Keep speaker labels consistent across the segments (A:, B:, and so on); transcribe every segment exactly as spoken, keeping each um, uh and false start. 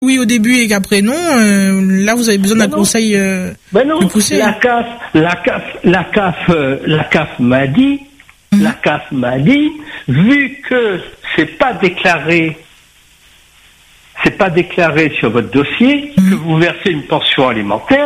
A: oui au début et qu'après non, euh, là vous avez besoin ben d'un non. conseil euh,
B: ben non.
A: plus poussé.
B: La C A F, la C A F, la C A F, euh, la C A F m'a dit, mmh. la C A F m'a dit, vu que c'est pas déclaré, c'est pas déclaré sur votre dossier, mmh. que vous versez une pension alimentaire,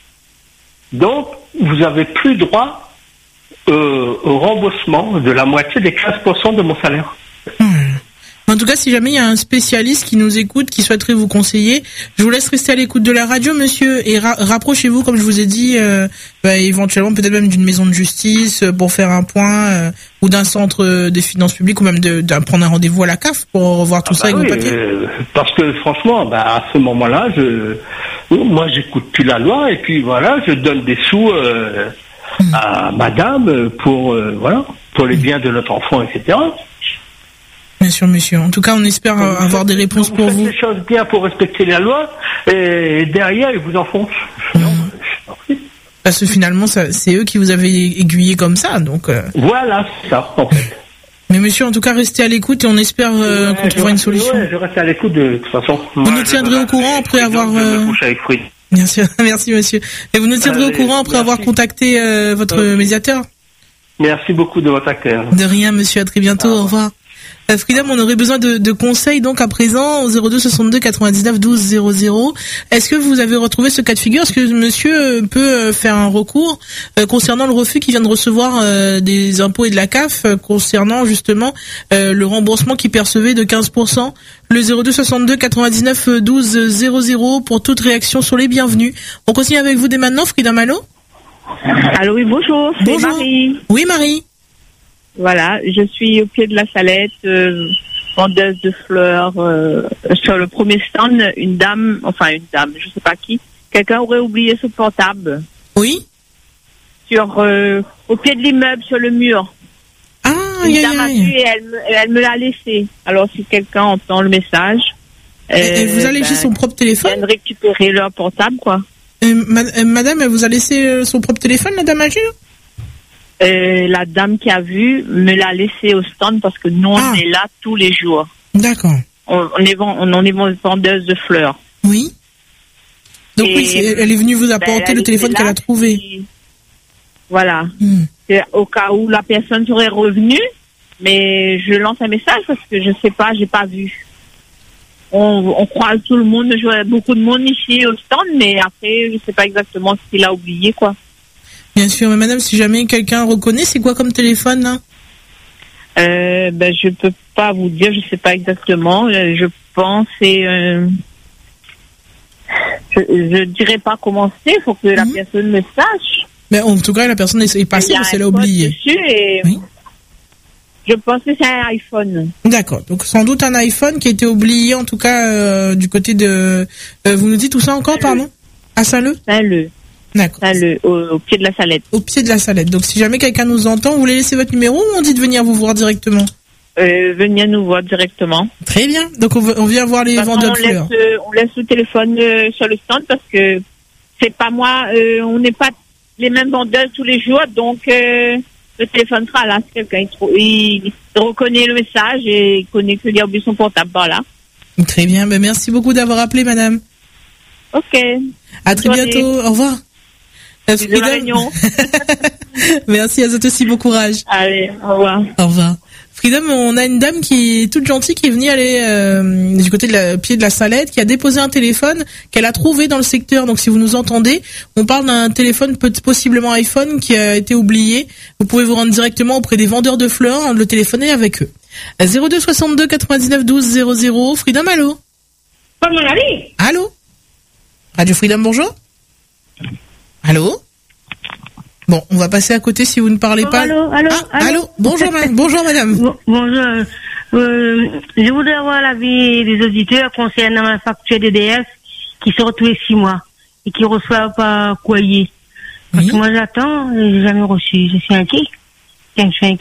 B: donc vous avez plus droit euh, au remboursement de la moitié des quinze pour cent de mon salaire.
A: Mmh. En tout cas, si jamais il y a un spécialiste qui nous écoute, qui souhaiterait vous conseiller, je vous laisse rester à l'écoute de la radio, monsieur, et ra- rapprochez-vous, comme je vous ai dit, euh, bah, éventuellement peut-être même d'une maison de justice euh, pour faire un point, euh, ou d'un centre euh, des finances publiques, ou même de, de prendre un rendez-vous à la C A F pour revoir tout ah ça bah avec oui, vos papiers.
B: Euh, parce que franchement, bah, à ce moment-là, je, moi, j'écoute plus la loi, et puis voilà, je donne des sous euh, mmh. à madame pour euh, voilà, pour les biens de notre enfant, et cetera.
A: Bien sûr, monsieur. En tout cas, on espère vous avoir faites, des réponses
B: vous
A: pour
B: faites
A: vous.
B: Des choses bien pour respecter la loi, et derrière, ils vous enfoncent. Mmh. Non, je
A: Parce que finalement, ça, c'est eux qui vous avaient aiguillé comme ça, donc. Euh...
B: Voilà, c'est ça, en fait.
A: Mais monsieur, en tout cas, restez à l'écoute et on espère euh, ouais, qu'on trouvera une solution.
B: Ouais, je reste à l'écoute de, de toute façon.
A: Vous
B: Moi,
A: nous tiendrez au courant après avoir.
B: Euh... Je me couche avec Fruit.
A: Bien sûr, merci monsieur. Et vous nous tiendrez Allez, au courant après merci. avoir contacté euh, votre okay. médiateur.
B: Merci beaucoup de votre acteur.
A: De rien, monsieur. À très bientôt. Ah. Au revoir. Freedom, on aurait besoin de, de conseils donc à présent au zéro deux soixante-deux quatre-vingt-dix-neuf douze zéro zéro. Est-ce que vous avez retrouvé ce cas de figure? Est-ce que monsieur peut faire un recours euh, concernant le refus qu'il vient de recevoir euh, des impôts et de la C A F euh, concernant justement euh, le remboursement qu'il percevait de quinze pour cent? Le zéro deux soixante-deux quatre-vingt-dix-neuf douze zéro zéro pour toute réaction sur les bienvenus. On continue avec vous dès maintenant, Freedom. Allô?
C: Allô, oui, bonjour. C'est
A: bonjour.
C: Marie.
A: Oui, Marie.
C: Voilà, je suis au pied de la Salette, euh, vendeuse de fleurs. Euh, sur le premier stand, une dame, enfin une dame, je sais pas qui, quelqu'un aurait oublié son portable.
A: Oui.
C: Sur euh, au pied de l'immeuble, sur le mur.
A: Ah,
C: une
A: y a,
C: dame
A: y a,
C: a vu et elle, me- elle me l'a laissé. Alors si quelqu'un entend le message,
A: euh, elle vous a laissé ben, son propre téléphone?
C: Viennent récupérer leur portable, quoi.
A: Euh, ma- euh, madame, elle vous a laissé son propre téléphone, la dame âgée?
C: Euh, la dame qui a vu me l'a laissé au stand parce que nous ah. on est là tous les jours.
A: D'accord.
C: On, on est on, on est vendeuse de fleurs.
A: Oui. Donc et oui, c'est, elle est venue vous apporter ben, le téléphone qu'elle a trouvé.
C: Qui... Voilà.
A: Hmm.
C: C'est au cas où la personne serait revenue, mais je lance un message parce que je sais pas, j'ai pas vu. On, on croise tout le monde, je vois beaucoup de monde ici au stand, mais après je sais pas exactement ce qu'il a oublié, quoi.
A: Bien sûr, mais madame, si jamais quelqu'un reconnaît, c'est quoi comme téléphone, là?
C: Euh, ben, je peux pas vous dire, je sais pas exactement. Je pense c'est, euh, je, je dirais pas comment c'est, il faut que mmh. la personne me sache.
A: Mais en tout cas, la personne est passée parce qu'elle a oublié.
C: Et oui. Je pense que c'est un iPhone.
A: D'accord, donc sans doute un iPhone qui a été oublié, en tout cas, euh, du côté de... Euh, vous nous dites tout ça encore, Saint-Leu. Pardon? À Saint-Leu?
C: Saint-Leu.
A: D'accord.
C: Saint-Leu, au, au pied de la Salette.
A: Au pied de la Salette. Donc si jamais quelqu'un nous entend, vous voulez laisser votre numéro ou on dit de venir vous voir directement?
C: euh, Venir nous voir directement.
A: Très bien, donc on, on vient voir les
C: façon,
A: vendeurs de
C: on
A: fleurs.
C: Laisse, euh, on laisse le téléphone euh, sur le stand parce que c'est pas moi, euh, on n'est pas les mêmes vendeurs tous les jours, donc euh, le téléphone sera là. Si quelqu'un il, trouve, il, il reconnaît le message et il connaît qu'il a oublié son portable, voilà.
A: Très bien, ben merci beaucoup d'avoir appelé, madame.
C: Ok.
A: À très bientôt, au revoir.
C: Freedom.
A: Merci à vous aussi, bon courage.
C: Allez, au revoir.
A: Au revoir. Freedom, on a une dame qui est toute gentille qui est venue aller euh, du côté de la pied de la Salette, qui a déposé un téléphone qu'elle a trouvé dans le secteur. Donc si vous nous entendez, on parle d'un téléphone possiblement iPhone qui a été oublié. Vous pouvez vous rendre directement auprès des vendeurs de fleurs, le téléphoner avec eux. zéro deux soixante-deux quatre-vingt-dix-neuf douze zéro zéro. Freedom, allô? Allô? Radio Freedom, bonjour. Allô? Bon, on va passer à côté si vous ne parlez
D: oh,
A: pas.
D: Allô, allô,
A: ah,
D: allô.
A: allô. Bonjour, madame. Bonjour, madame.
D: Bon, bonjour. Euh, je voudrais avoir l'avis des auditeurs concernant la facture D D S qui sort tous les six mois et qui reçoit par courrier. Parce oui. que moi, j'attends, j'ai jamais reçu. Je suis inquiet. Je suis inquiète.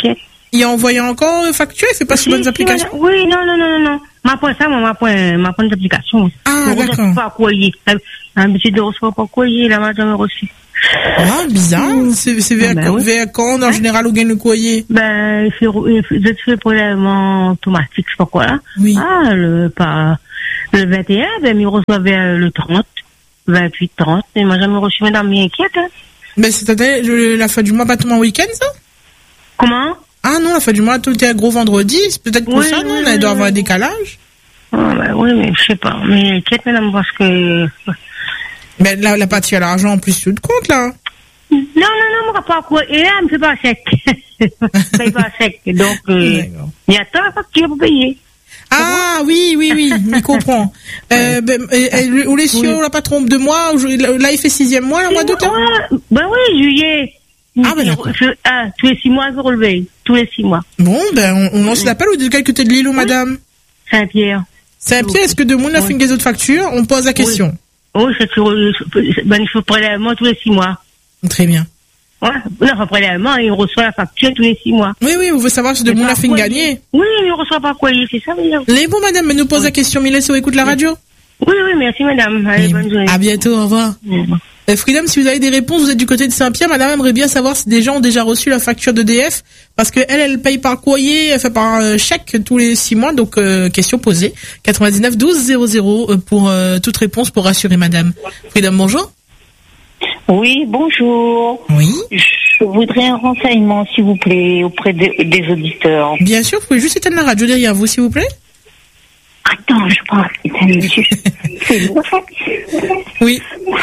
A: Il a envoyé encore euh, facture, il fait pas
D: si,
A: sur bonnes
D: si,
A: applications.
D: madame. Oui, non, non, non, non, non. Ma point ça, moi, ma point, ma point d'application.
A: Ah,
D: je
A: d'accord.
D: reçois pas courrier. L'habitude de recevoir pas courrier, là, madame, reçu.
A: Ah, bizarre.
D: Mmh.
A: C'est, c'est vers,
D: Ah, ben oui.
A: vers quand, en
D: Hein?
A: général, où gagne le courrier?
D: Ben, il fait, il fait, je fais prélèvement automatique, je sais pas quoi, là.
A: Oui.
D: Ah, le, pas, le vingt et un, ben, il reçoit vers le trente, vingt-huit, trente. Il m'a jamais reçu, madame, mais inquiète, hein.
A: Ben, c'est-à-dire, le- la fin du mois, pas tout en week-end, ça?
D: Comment?
A: Ah non, la fin du mois, tout était un gros vendredi. C'est peut-être pour
D: Oui,
A: ça, non?
D: oui,
A: On
D: oui,
A: doit avoir
D: oui.
A: un décalage.
D: Ah, ben, oui, mais je sais pas. Mais inquiète, madame, parce que,
A: Ben, là, la partie à l'argent en plus sur le compte, là.
D: non, non, non, mon pas quoi. Et là, elle me fait pas sec. Je paye pas sec. Donc, euh,
A: D'accord.
D: il y a tant de factures pour payer.
A: Ah, oui, oui, oui, je comprends. Euh, ben, et, et, le- ou les
D: Oui.
A: sur la pas trompe de mois, ou je- là, il fait sixième mois, le mois d'août. hein?
D: Ouais, ben oui, juillet.
A: Ah, ben d'accord.
D: Je- ah, tous les six mois, je relevé. Tous les six mois.
A: Bon, ben, on, on lance l'appel ou de quel côté de l'île, ou madame?
D: Saint-Pierre.
A: Saint-Pierre, est-ce que de monde a fait
D: Oui.
A: des autres factures? On pose la question.
D: Oui, c'est sur, ben, il faut prélèvement tous les six mois.
A: Très bien.
D: Ouais. Non, enfin, prélèvement, il reçoit la facture tous les six mois.
A: Oui, oui, on veut savoir si de monde a fait une gagner.
D: Oui, il reçoit pas quoi, c'est ça, madame.
A: Les bons, madame, mais nous pose la question, Mylène, si on écoute la radio.
D: Oui, oui, merci, madame. Allez,
A: Oui.
D: bonne journée.
A: À bientôt, au revoir. Euh, Freedom, si vous avez des réponses, vous êtes du côté de Saint-Pierre, madame aimerait bien savoir si des gens ont déjà reçu la facture d'E D F, parce que elle, elle paye par courrier, elle fait par euh, chèque tous les six mois, donc euh, question posée. quatre-vingt-dix-neuf douze zéro zéro euh, pour euh, toute réponse pour rassurer madame. Freedom, bonjour.
E: Oui, bonjour.
A: Oui.
E: Je voudrais un renseignement, s'il vous plaît, auprès de- des auditeurs.
A: Bien sûr, vous pouvez juste éteindre la radio derrière vous, s'il vous plaît.
E: Attends, je pense que monsieur. C'est bon, ça?
A: Oui.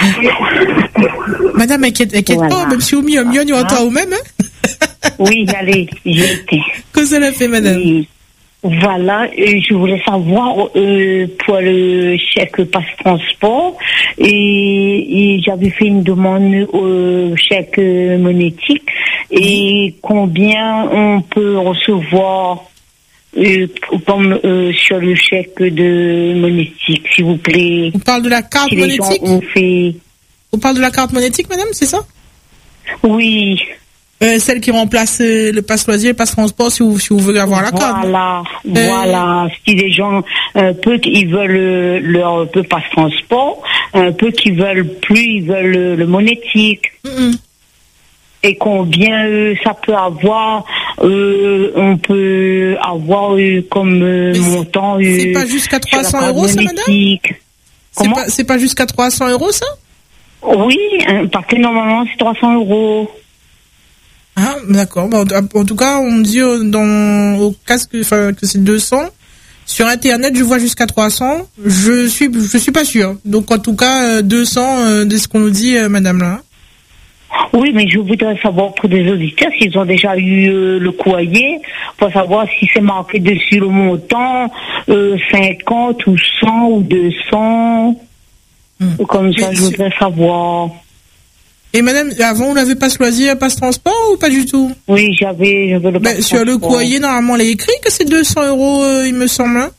A: Madame, inquiète, inquiète
E: Voilà.
A: pas, même si au mieux, mieux, il y aura toi au même, hein.
E: Oui, allez, j'ai été.
A: Que ça l'a fait, madame?
E: Oui. Voilà, euh, je voulais savoir euh, pour le chèque passe-transport et, et j'avais fait une demande au chèque euh, monétique et combien on peut recevoir euh, comme euh, sur le chèque de monétique, s'il vous plaît.
A: On parle de la carte
E: Si les gens
A: monétique?
E: ont fait...
A: On parle de la carte monétique, madame, c'est ça?
E: Oui.
A: Euh, celle qui remplace euh, le passe loisir, le passe transport, si vous, si vous voulez avoir la carte.
E: Voilà, voilà. Si les gens, un peu qu'ils veulent euh, leur peu passe transport, un peu qu'ils veulent plus, ils veulent le, le monétique.
A: Mm-mm.
E: Et combien euh, ça peut avoir, euh, on peut avoir euh, comme euh,
A: Mais c'est-
E: montant. Euh,
A: c'est pas jusqu'à
E: sur la
A: trois cents
E: carte
A: euros, ça, madame?
E: monétique.
A: C'est
E: Comment
A: pas, c'est pas jusqu'à trois cents euros, ça?
E: Oui, hein, parce que normalement c'est trois cents euros.
A: Ah, d'accord. Bon, en en tout cas, on me dit euh, dans, au casque, enfin, que c'est deux cents. Sur Internet, je vois jusqu'à trois cents. Je suis, je suis pas sûr. Donc, en tout cas, euh, deux cents, euh, de ce qu'on nous dit, euh, madame là.
E: Oui, mais je voudrais savoir pour des auditeurs s'ils ont déjà eu euh, le courrier, pour savoir si c'est marqué dessus le montant, euh, cinquante ou cent ou deux cents.
A: Hmm.
E: Comme ça,
A: Mais
E: je
A: c'est-
E: voudrais savoir.
A: Et madame, avant, vous n'avez pas choisi un passe transport ou pas du tout?
E: Oui, j'avais, j'avais le
A: Ben, sur le
E: passeport.
A: courrier, normalement, il est écrit que c'est deux cents euros, euh, il me semble. hein.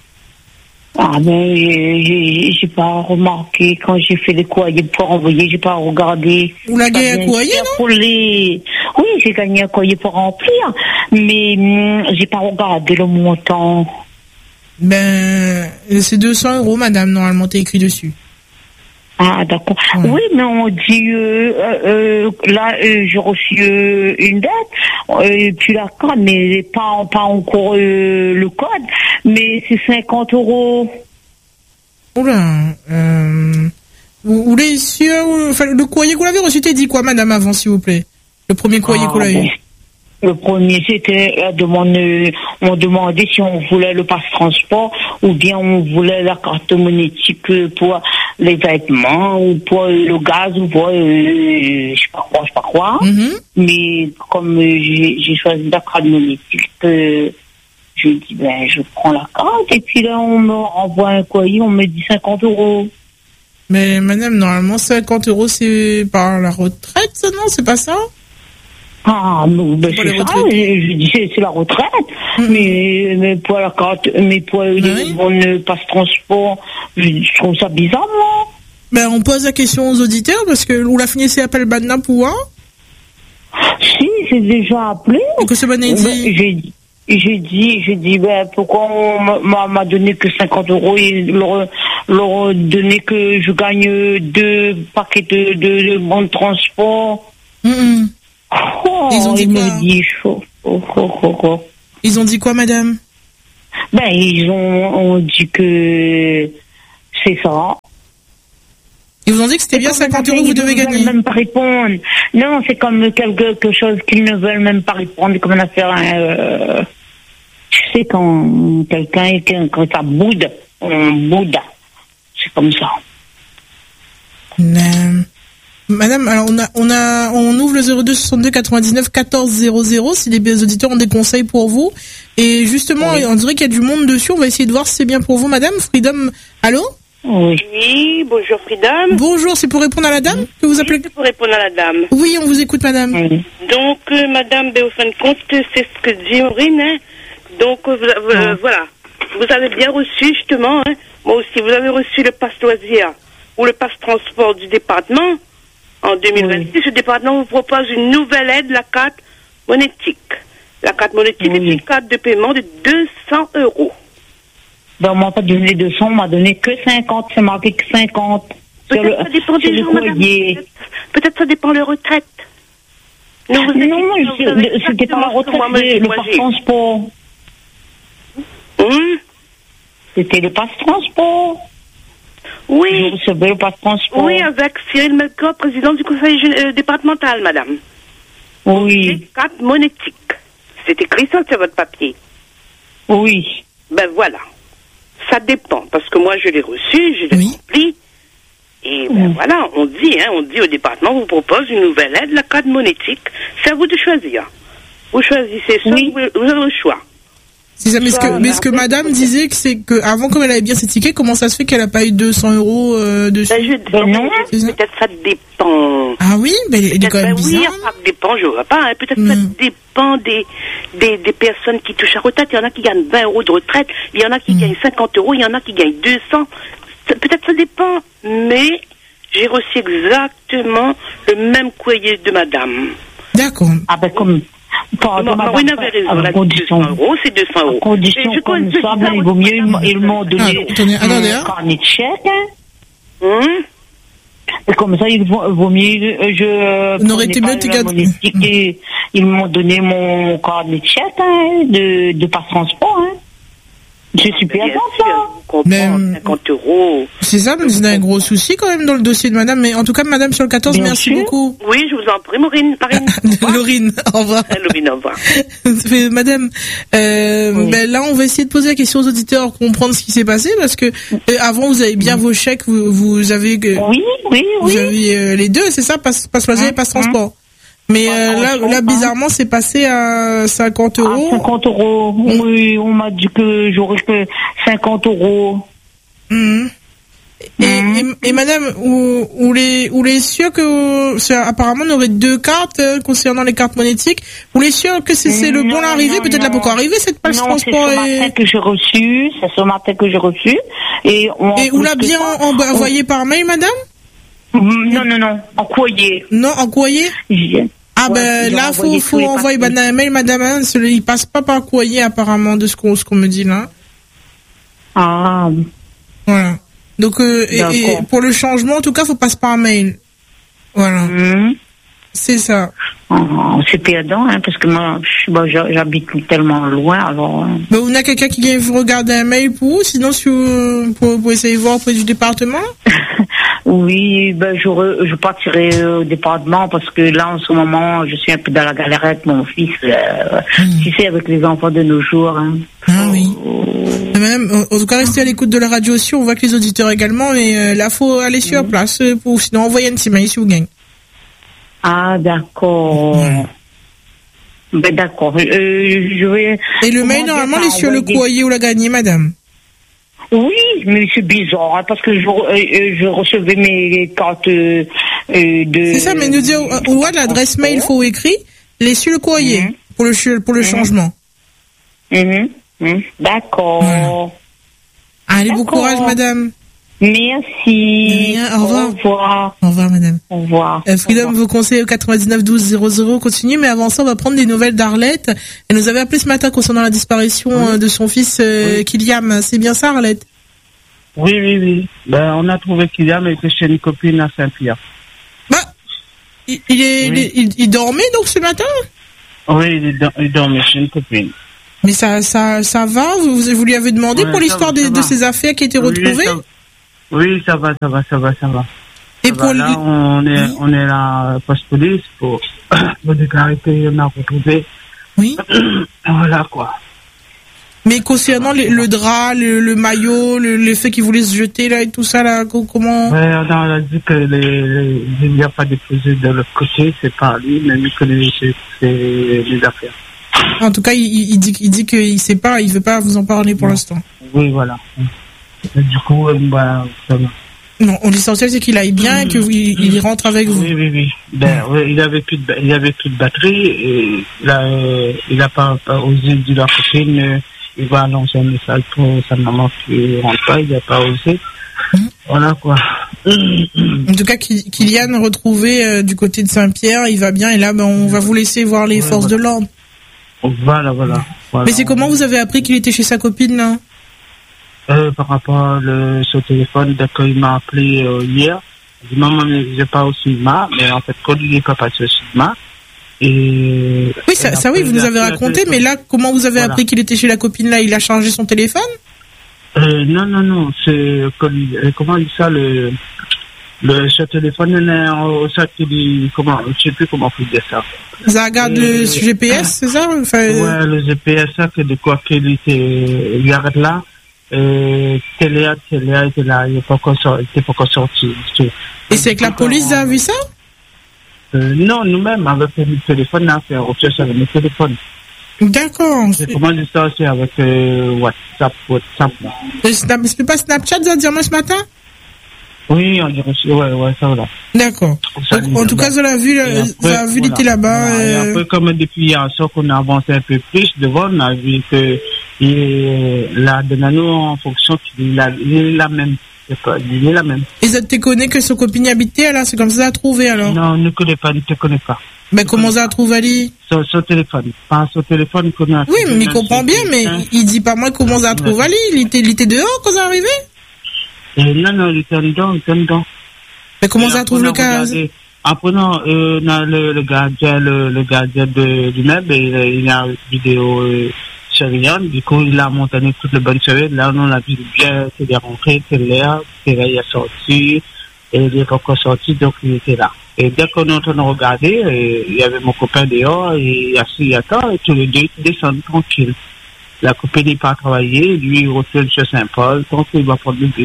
E: Ah, ben, j'ai- j'ai j'ai pas remarqué quand j'ai fait les courriers pour envoyer, j'ai pas regardé.
A: Vous l'avez
E: Pas
A: gagné un
E: bien
A: courrier,
E: sûr
A: non?
E: pour les... Oui, j'ai gagné un courrier pour remplir, mais hum, j'ai pas regardé le montant.
A: Ben, c'est deux cents euros, madame, normalement, t'es écrit dessus.
E: Ah, d'accord.
A: Ouais.
E: Oui, mais on dit, euh, euh, euh, là, euh, j'ai reçu euh, une date, euh, et puis la carte, mais pas, pas encore euh, le code, mais c'est cinquante euros.
A: Oula, euh, vous vous voulez sûr, enfin, le courrier que vous l'avez reçu, t'es dit quoi, madame, avant, s'il vous plaît? Le premier courrier
E: Ah,
A: qu'on a eu.
E: ben, le premier, c'était la demande, euh, on demandait si on voulait le passe-transport ou bien on voulait la carte monétique euh, pour les vêtements ou pour euh, le gaz ou pour, euh, je sais pas quoi, je sais pas quoi.
A: Mhm.
E: Mais comme euh, j'ai j'ai choisi la carte monétique, euh, je dis, ben, je prends la carte et puis là, on me renvoie un courrier, on me dit cinquante euros.
A: Mais madame, normalement, cinquante euros, c'est par la retraite, ça, non? C'est pas ça?
E: Ah, non, ben,
A: Pour
E: c'est
A: les
E: ça,
A: retraites.
E: je, je dis, c'est c'est la retraite.
A: Mhm.
E: Mais, mais pour la carte, mais pour les
A: Oui.
E: bonnes passe-transport, je, je trouve ça bizarre, moi.
A: Ben, on pose la question aux auditeurs, parce que, ou la finissez appel Badna pour voir.
E: Si, j'ai déjà appelé.
A: Et que ce bon dit?
E: J'ai dit. J'ai dit, j'ai dit, ben, pourquoi on m'a, m'a donné que cinquante euros et leur, leur donné que je gagne deux paquets de, de, de bons de transport.
A: Mmh.
E: Oh,
A: ils ont dit
E: ils
A: quoi?
E: m'ont dit, oh, oh, oh, oh, oh.
A: Ils ont dit quoi, madame?
E: Ben, ils ont, ont dit que c'est ça.
A: Ils vous ont dit que c'était bien cinquante euros que vous devez gagner.
E: Ils ne veulent même pas répondre. Non, c'est comme quelque chose qu'ils ne veulent même pas répondre, comme on a fait un, euh, tu sais, quand quelqu'un, quand ça boude, on boude. C'est comme ça.
A: Euh, madame, alors on a, on a, on ouvre le zéro deux soixante-deux quatre-vingt-dix-neuf quatorze zéro zéro si les auditeurs ont des conseils pour vous. Et justement, oui. On dirait qu'il y a du monde dessus. On va essayer de voir si c'est bien pour vous, madame. Freedom, allô?
F: Oui. Oui, bonjour Freedom.
A: Bonjour, c'est pour répondre à la dame que vous appelez?
F: Oui, c'est pour répondre à la dame.
A: Oui, on vous écoute, madame. Oui.
F: Donc, euh, madame, ben, au fin de compte, c'est ce que dit Maureen, hein. Donc, euh, euh, voilà. Vous avez bien reçu, justement, hein. Moi aussi, vous avez reçu le passe loisir ou le passe transport du département. En deux mille vingt-six, oui. Le département vous propose une nouvelle aide, la carte monétique. La carte monétique oui. est une carte de paiement de deux cents euros.
E: Ben, on m'a pas donné deux cents, on m'a donné que cinquante, c'est marqué que cinquante.
F: Peut-être le, ça dépend des gens, madame. Peut-être, peut-être ça dépend de la retraite.
E: Non, non, c'était pas la retraite, c'était le passe transport.
F: Hum?
E: C'était le passe transport.
F: Oui.
E: Je recevais le passe transport.
F: Oui, avec Cyril Melchior, président du conseil euh, départemental, madame.
E: Oui.
F: C'est carte monétique. C'est écrit ça sur votre papier.
E: Oui.
F: Ben voilà. Ça dépend, parce que moi je l'ai reçu, je l'ai oui. rempli. Et ben oui. Voilà, on dit, hein, on dit au département, on vous propose une nouvelle aide, la carte monétique. C'est à vous de choisir. Vous choisissez ça, oui. vous, vous avez le choix.
A: C'est ça, mais ce que, mais ce que madame disait, que c'est que avant, comme elle avait bien ses tickets, comment ça se fait qu'elle n'a pas eu deux cents euros euh, dessus?
F: Ben, je, ben non, peut-être ça dépend.
A: Ah oui, mais ben, il est quand même
F: ben,
A: bizarre.
F: Oui, ça dépend, je vois pas. Hein. Peut-être mm. ça dépend des, des, des personnes qui touchent à retraite. Il y en a qui gagnent vingt euros de retraite, il y en a qui mm. gagnent cinquante euros, il y en a qui gagnent deux cents. Peut-être ça dépend, mais j'ai reçu exactement le même courrier de madame.
A: D'accord.
E: Ah ben comme...
F: Pardon, Maureen avait raison, là, c'est deux cents euros, c'est deux cents euros.
E: En condition je comme ça, ça, ben, il vaut mieux, ils m'ont donné un carnet de chèques, hein.
F: Hum?
E: Et comme ça, il vaut, vaut mieux, je...
A: On aurait été mieux,
E: et ils m'ont donné mon carnet de chèques, hein, de, de passe transport, hein. Je suis bien content.
F: Mais cinquante euros.
A: C'est ça, mais il y a un gros souci quand même dans le dossier de madame. Mais en tout cas, madame sur le quatorze, bien merci sûr. Beaucoup.
F: Oui, je vous en prie, Maureen.
A: Laurine, au revoir.
F: Laurine, au revoir.
A: Madame, euh, oui. ben là, on va essayer de poser la question aux auditeurs, comprendre ce qui s'est passé, parce que euh, avant, vous avez bien oui. vos chèques, vous, vous avez... Euh,
E: oui, oui,
A: vous
E: oui.
A: Vous avez euh, les deux, c'est ça, passe passe loisir et passe transport. Mais euh, là, là, bizarrement, c'est passé à cinquante euros.
E: À cinquante euros. Mmh. Oui, on m'a dit que j'aurais que cinquante euros.
A: Mmh. Et, mmh. et, et madame, ou, ou les, ou les sûrs que, c'est, apparemment, on aurait deux cartes euh, concernant les cartes monétiques. Ou les sûrs que c'est, c'est le bon arrivé, peut-être non. Là pourquoi arriver cette page
E: non,
A: transport.
E: C'est ce
A: et...
E: matin que j'ai reçu, c'est ce matin que j'ai reçu. Et on.
A: Et ou l'a bien on... envoyé par mail, madame?
E: Non, non, non, en courrier.
A: Non, en courrier?
E: J'ai...
A: Ah ouais, ben là, faut, faut envoyer ben, un mail, madame, hein, il passe pas par courrier apparemment de ce qu'on, ce qu'on me dit là.
E: Ah.
A: Voilà. Donc, euh, et, et pour le changement, en tout cas, faut passer par mail. Voilà. Mmh. C'est ça.
E: Oh, c'est perdant, hein, parce que moi, bon, j'habite tellement loin, alors... Hein.
A: Ben, on a quelqu'un qui vient vous regarder un mail pour vous, sinon, si vous, pour, pour essayer de voir auprès du département?
E: Oui, ben, je, je partirai au département, parce que là, en ce moment, je suis un peu dans la galère avec mon fils, euh, mmh. tu sais, avec les enfants de nos jours, hein.
A: Ah oui. Oh. Même, en tout cas, restez à l'écoute de la radio aussi, on voit que les auditeurs également, mais euh, là, faut aller sur mmh. place, pour, sinon, envoyer un petit mail si vous gagnez.
E: Ah, d'accord. Mmh. Ben, d'accord. Euh, je vais...
A: Et le mail, normalement, il est sur le courrier où l'a gagné, madame.
E: Oui, mais c'est bizarre, hein, parce que je, euh, je recevais mes cartes euh, de...
A: C'est ça, mais nous dire où est l'adresse mail, il faut écrire, il est sur le courrier, mmh. pour le, pour le mmh. changement.
E: Mmh. Mmh. D'accord. Voilà.
A: Allez, bon courage, madame.
E: Merci.
A: Rien, au revoir.
E: Au revoir.
A: Au revoir, madame.
E: Au revoir.
A: Euh, Freedom vous conseille au quatre-vingt-dix-neuf douze zéro zéro. Continue, mais avant ça, on va prendre des nouvelles d'Arlette. Elle nous avait appelé ce matin concernant la disparition
G: Oui.
A: euh, de son fils euh,
G: Oui.
A: Kyliam. C'est bien ça, Arlette?
G: Oui, oui, oui. Ben, on a trouvé Kyliam était chez une copine à Saint-Pierre.
A: Bah, il, il est,
G: Oui.
A: il, il dormait donc ce matin?
G: Oui, il, est dans- il dormait chez une copine.
A: Mais ça, ça, ça va? Vous, vous lui avez demandé
G: Ouais,
A: pour
G: ça
A: l'histoire
G: va,
A: de,
G: ça
A: de
G: va.
A: ses affaires qui étaient retrouvées?
G: Oui, ça, oui, ça va, ça va, ça va, ça va.
A: Et
G: Ça
A: pour
G: va, là,
A: lui,
G: on est,
A: Oui.
G: on est là, poste police pour, pour déclarer qu'on a retrouvé.
A: oui.
G: Voilà, quoi.
A: Mais concernant le, le drap, le, le maillot, le, le fait qu'il voulait se jeter là et tout ça là, co- comment?
G: Ouais, on a, on a dit que les, les, il n'y a pas déposé de l'autre côté, c'est pas lui, mais lui connaît ses, ses, les affaires.
A: En tout cas, il, il dit, il dit qu'il sait pas, il veut pas vous en parler pour
G: Non.
A: l'instant.
G: Oui, voilà. Et du coup, euh, bah, ça va.
A: Non, l'essentiel c'est qu'il aille bien et que vous, il, il rentre avec vous.
G: Oui, oui, oui. Ben, oui, il avait plus de, ba- il avait plus de batterie et il a, euh, il a pas, pas osé dire à la copine, euh, il va lancer un message pour sa maman qui rentre pas, il a pas osé.
A: Mhm.
G: Voilà, quoi.
A: En tout cas, Ki- Kylian retrouvé euh, du côté de Saint-Pierre, il va bien et là, ben, on va vous laisser voir les
G: Ouais,
A: forces
G: voilà.
A: de l'ordre.
G: Voilà, voilà. Voilà.
A: Mais c'est comment vous avez appris qu'il était chez sa copine là?
G: Euh, par rapport à le, ce téléphone, dès qu'il m'a appelé euh, hier, il dit maman, mais j'ai pas au cinéma, mais en fait, quand il n'est pas passé au cinéma, et...
A: Oui, ça,
G: et
A: ça oui,
G: après,
A: vous
G: il
A: nous
G: a
A: avez
G: pris le
A: raconté,
G: téléphone.
A: mais là, comment vous avez
G: Voilà.
A: appris qu'il était chez la copine là? Il a chargé son téléphone?
G: Euh, non, non, non, c'est, comme- euh, comment on dit ça, le, le, ce téléphone, il est au satellite, comment, je sais plus comment on peut dire ça.
A: Ça regarde
G: Euh,
A: le G P S, c'est ça? Enfin,
G: Ouais, le G P S, ça, que de quoi qu'il était, il arrête là, euh, Téléa, Téléa était là, il n'est pas encore sorti, il était pas encore sorti. tout.
A: Et c'est que la police a vu ça?
G: Euh, non, nous-mêmes, avec le téléphone, on a fait un recherche avec le téléphone.
A: D'accord.
G: C'est comment on dit ça aussi avec euh, WhatsApp, WhatsApp, là.
A: Et Snap- C'est pas Snapchat, ça, dire-moi ce matin?
G: Oui, on dirait, ouais, ouais, ça, voilà.
A: D'accord.
G: Ça,
A: Donc, en tout cas, ça l'a vu,
G: Et
A: là,
G: après,
A: ça a vu, il
G: voilà.
A: était là-bas.
G: Voilà. Et
A: euh,
G: après, comme depuis hier soir qu'on a avancé un peu plus devant, on a vu que il est là, de nano, en fonction qu'il a- il est la même. C'est pas, il est la même.
A: Et ça te connaît que son copine y habitait, là? C'est comme ça, ça a trouvé, alors?
G: Non, ne connaît pas, ne te connaît pas.
A: Mais comment ça a trouvé, Ali?
G: Sur, sur téléphone. Pas sur téléphone qu'on a.
A: Oui, mais il comprend bien, mais
G: Hein?
A: il dit pas moi comment ça a trouvé, Ali. Il était, il était dehors quand ça arrivait?
G: Et non, non, il était dedans, il était dedans.
A: Mais comment
G: Et
A: ça a
G: après,
A: trouvé
G: on
A: le
G: a
A: cas?
G: regardé. Après, non, euh, on a le, le gardien, le, le gardien de, du meuble, et il, a- il a une vidéo euh, surveillante. Du coup, il a montané toute le bonne surveillance. Là, on a vu bien qu'il est rentré, qu'il est là, qu'il est sorti, et il est encore sorti, donc il était là. Et dès qu'on est en train de regarder, euh, il y avait mon copain dehors, et assis à terre, et tous les deux descendent tranquilles. La copine n'est pas travaillé, lui, il retourne chez Saint-Paul, donc il va prendre le bus.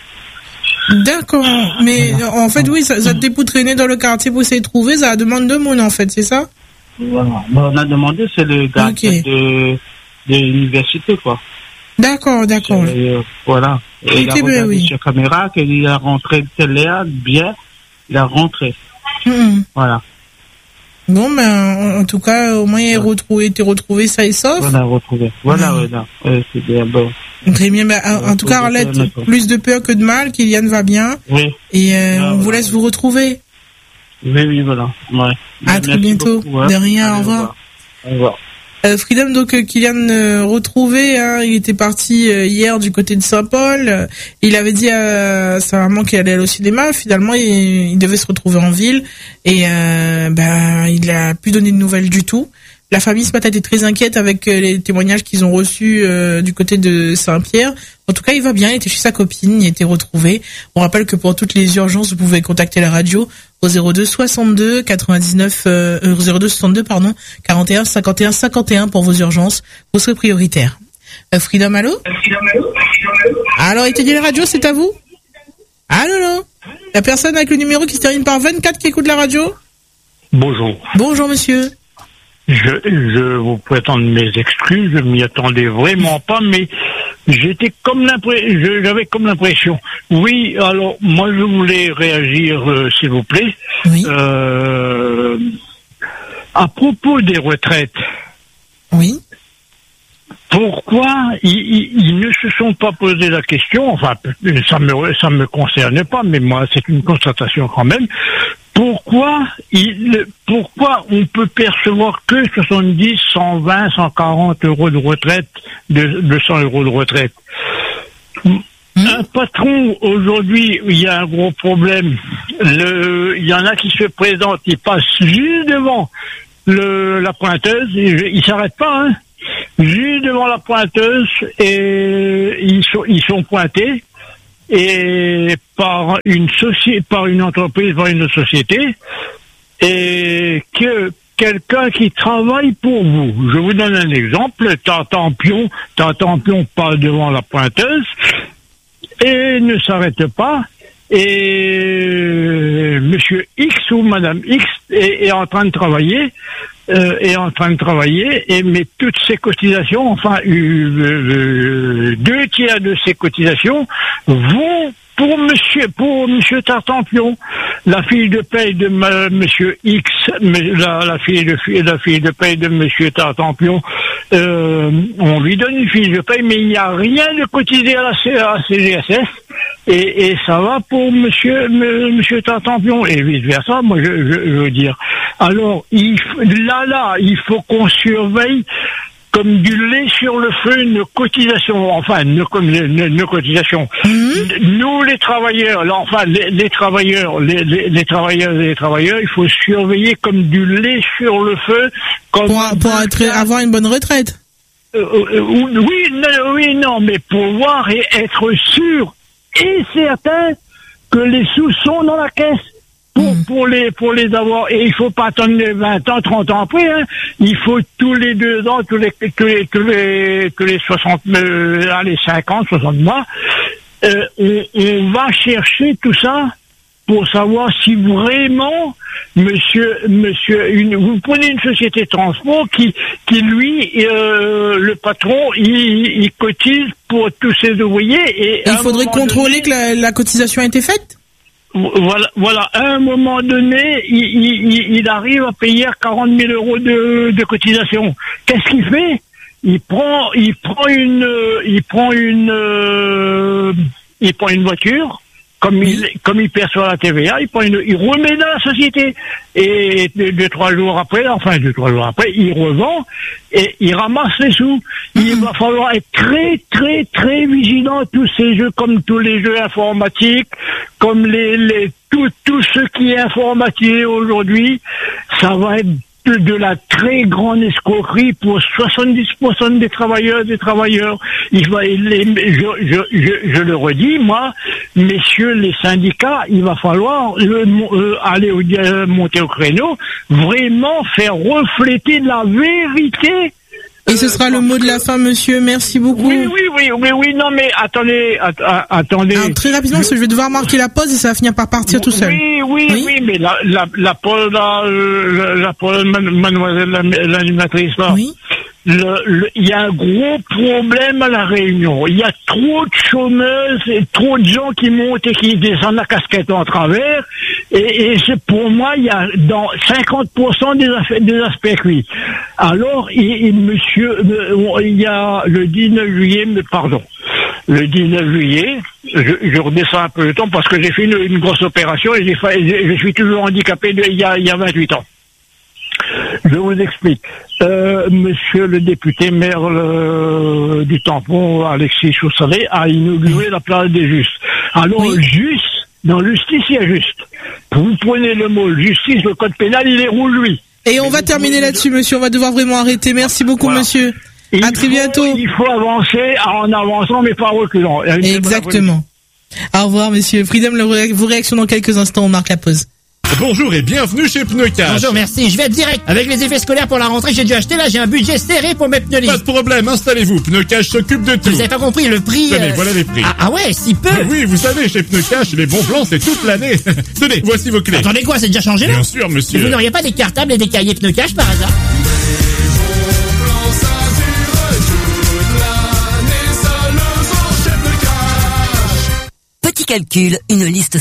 A: D'accord. Mais en fait, oui, ça, ça t'est pour traîner dans le quartier pour essayer de trouver, ça demande de monde, en fait, c'est ça?
G: Voilà. Bon, on a demandé, c'est le gardien
A: Ok.
G: de, de l'université, quoi.
A: D'accord, d'accord.
G: Euh, voilà. Et il a
A: Ok, ben
G: regardé
A: oui.
G: sur caméra qu'il a rentré télé bien, il a rentré.
A: Mhm.
G: Voilà.
A: Bon, ben, en, en tout cas, au moins, il est retrouvé, été retrouvé ça et sauf.
G: Voilà, retrouvé. Voilà,
A: Mhm.
G: voilà. Euh, c'est bien, bon.
A: Très bien. Ben, en, en tout cas, Arlette,
G: D'accord.
A: plus de peur que de mal. Kylian va bien.
G: Oui.
A: Et euh,
G: Ah,
A: on vous
G: voilà.
A: laisse vous retrouver.
G: Oui, oui, voilà. Ouais.
A: À très
G: Merci
A: bientôt.
G: beaucoup, hein.
A: De rien,
G: Allez,
A: au revoir.
G: Au revoir.
A: Euh, Freedom, donc euh, Kylian euh, retrouvé, hein, il était parti euh, hier du côté de Saint-Paul. Euh, il avait dit à sa maman qu'il allait aller au cinéma. Finalement, il, il devait se retrouver en ville et euh, ben il a plus donné de nouvelles du tout. La famille ce matin était très inquiète avec euh, les témoignages qu'ils ont reçus euh, du côté de Saint-Pierre. En tout cas, il va bien, il était chez sa copine, il a été retrouvé. On rappelle que pour toutes les urgences, vous pouvez contacter la radio au zéro deux soixante-deux quatre-vingt-dix-neuf euh, zéro deux soixante-deux pardon quarante et un cinquante et un cinquante et un pour vos urgences. Vous serez prioritaire. Euh, Freedom, allô? Alors, il te dit la radio, c'est à vous? Allô, allô? La personne avec le numéro qui se termine par vingt-quatre qui écoute la radio?
H: Bonjour.
A: Bonjour, monsieur.
H: Je, je vous présente mes excuses, je m'y attendais vraiment pas, mais j'étais comme l'impression, j'avais comme l'impression. Oui, alors moi je voulais réagir, euh, s'il vous plaît,
A: Oui.
H: euh, à propos des retraites.
A: Oui.
H: pourquoi ils, ils, ils ne se sont pas posé la question, enfin, ça me, ça me concerne pas, mais moi, c'est une constatation quand même. Pourquoi il, pourquoi on peut percevoir que soixante-dix, cent vingt, cent quarante euros de retraite, de, de cent euros de retraite? Un patron, aujourd'hui, il y a un gros problème. Le, il y en a qui se présentent, ils passent juste devant le, la pointeuse, ils, ils s'arrêtent pas, hein. Juste devant la pointeuse, et ils sont, ils sont pointés, et par une société, par une entreprise, par une société, et que quelqu'un qui travaille pour vous. Je vous donne un exemple. Tartampion, Tartampion passe devant la pointeuse, et ne s'arrête pas, et monsieur X ou madame X est, est en train de travailler, euh, est en train de travailler, et mais toutes ces cotisations, enfin euh, euh, deux tiers de ces cotisations vont pour monsieur, pour monsieur Tartampion. La fille de paye de ma, monsieur X, la, la fille de la fille de paye de monsieur Tartampion, euh, on lui donne une fiche de paye, mais il n'y a rien de cotisé à la, à la C G S S, et, et ça va pour monsieur, m, monsieur Tartampion, et vice versa, moi je, je, je veux dire. Alors, il, là, là, il faut qu'on surveille comme du lait sur le feu, nos cotisations, enfin, nos, nos, nos cotisations. Mmh. Nous, les travailleurs, là, enfin, les, les travailleurs, les, les, les travailleurs et les travailleurs, il faut surveiller comme du lait sur le feu. Comme
A: pour pour être, avoir une bonne retraite.
H: Euh, euh, oui, non, oui, non, mais pour voir et être sûr et certain que les sous sont dans la caisse. Pour, pour les pour les avoir, et il faut pas attendre les vingt ans, trente ans après, hein. Il faut tous les deux ans, tous les tous les tous les tous les soixante, euh, allez, cinquante, soixante mois, euh, on, on va chercher tout ça pour savoir si vraiment monsieur monsieur une, vous prenez une société de transport qui qui lui euh, le patron il, il cotise pour tous ses ouvriers, et
A: il faudrait contrôler donné, que la, la cotisation a été faite.
H: Voilà, voilà. À un moment donné, il, il, il arrive à payer quarante mille euros de, de cotisation. Qu'est-ce qu'il fait? Il prend, il prend une, il prend une, euh, il prend une voiture. Comme il, comme il perçoit la T V A, il prend une, il remet dans la société. Et deux, deux, trois jours après, enfin, deux, trois jours après, il revend et il ramasse les sous. Il va falloir être très, très, très vigilant. Tous ces jeux, comme tous les jeux informatiques, comme les, les, tout, tout ce qui est informatisé aujourd'hui, ça va être de, de la très grande escroquerie pour soixante-dix pour cent des travailleurs, des travailleurs. Il va, les, je, je, je, je le redis, moi, messieurs les syndicats, il va falloir euh, euh, aller au, euh, monter au créneau, vraiment faire refléter la vérité.
A: Et ce sera euh, le mot de la fin, monsieur. Merci beaucoup.
H: Oui, oui, oui, oui, oui. Non, mais attendez, att- attendez.
A: Alors, très rapidement, parce que je vais devoir marquer la pause et ça va finir par partir tout seul.
H: Oui, oui, oui, oui, mais la, la, la pause, la, la, la pause, mademoiselle l'animatrice, là. Oui. Le, le, il y a un gros problème à la Réunion. Il y a trop de chômeuses et trop de gens qui montent et qui descendent la casquette en travers. Et, et c'est pour moi, il y a dans cinquante pour cent des, affaires, des aspects cuits. Alors, il, il, monsieur, il y a le dix-neuf juillet, mais pardon, le dix-neuf juillet, je, je redescends un peu le temps parce que j'ai fait une, une grosse opération et j'ai fait, je suis toujours handicapé de, il y a, il y a vingt-huit ans. Je vous explique. Euh, monsieur le député maire euh, du Tampon, Alexis Chaussalet, a inauguré la place des Justes. Alors, oui. Juste, dans justice, il y a juste. Vous prenez le mot justice, le code pénal, il est rouge, lui.
A: Et on Mais va terminer là-dessus, monsieur. On va devoir vraiment arrêter. Merci beaucoup, voilà. Monsieur. Il à très
H: faut,
A: bientôt.
H: Il faut avancer en avançant, mais pas en reculant.
A: Exactement. Au revoir, monsieur. Freedom, vos réactions dans quelques instants. On marque la pause.
I: Bonjour et bienvenue chez Pneu Cash.
J: Bonjour, merci. Je vais être direct. Avec les effets scolaires pour la rentrée, j'ai dû acheter là, j'ai un budget serré pour mes pneus lisses.
I: Pas de problème, installez-vous. Pneu Cash s'occupe de tout.
J: Vous avez pas compris le prix.
I: Tenez,
J: euh...
I: voilà les prix.
J: Ah, ah ouais, si peu.
I: Mais oui, vous savez, chez Pneu Cash, les bons plans, c'est toute l'année. Tenez, voici vos clés.
J: Attendez quoi, c'est déjà changé là?
I: Bien sûr, monsieur.
J: Et vous n'auriez pas des cartables et des cahiers Pneu Cash par hasard?
K: Petit calcul, une liste